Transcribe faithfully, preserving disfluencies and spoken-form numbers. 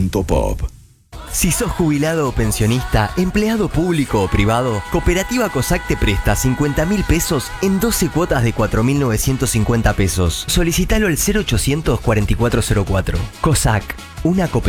punto pop. Si sos jubilado o pensionista, empleado público o privado, Cooperativa COSAC te presta cincuenta mil pesos en doce cuotas de cuatro mil novecientos cincuenta pesos. Solicitalo al cero ochocientos cuarenta y cuatro cero cuatro. COSAC, una cooperativa.